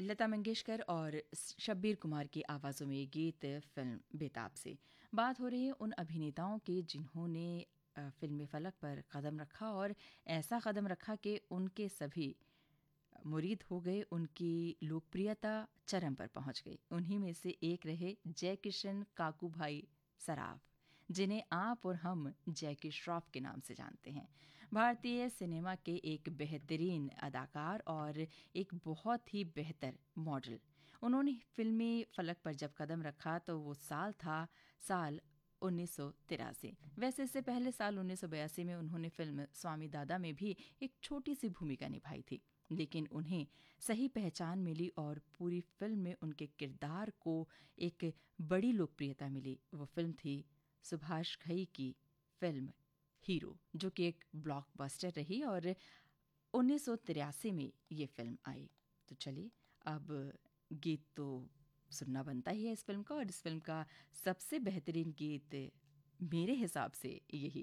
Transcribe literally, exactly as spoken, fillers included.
लता मंगेशकर और शब्बीर कुमार की आवाज़ों में ये गीत फिल्म बेताब से। बात हो रही है उन अभिनेताओं की जिन्होंने अ, फिल्मी फलक पर कदम रखा और ऐसा कदम रखा कि उनके सभी मुरीद हो गए, उनकी लोकप्रियता चरम पर पहुंच गई। उन्हीं में से एक रहे जय किशन काकू भाई सराफ, जिन्हें आप और हम जैकी श्रॉफ के नाम से जानते हैं। भारतीय सिनेमा के एक बेहतरीन अदाकार और एक बहुत ही बेहतर मॉडल। उन्होंने फिल्मी फलक पर जब कदम रखा तो वो साल था साल उन्नीस सौ तिरासी। वैसे इससे पहले साल उन्नीस सौ बयासी में उन्होंने फिल्म स्वामी दादा में भी एक छोटी सी भूमिका निभाई थी, लेकिन उन्हें सही पहचान मिली और पूरी फिल्म में उनके किरदार को एक बड़ी लोकप्रियता मिली। वो फिल्म थी सुभाष घई की फिल्म हीरो, जो कि एक ब्लॉकबस्टर रही और उन्नीस सौ तिरासी में ये फिल्म आई। तो चलिए, अब गीत तो सुनना बनता ही है इस फिल्म का, और इस फिल्म का सबसे बेहतरीन गीत मेरे हिसाब से यही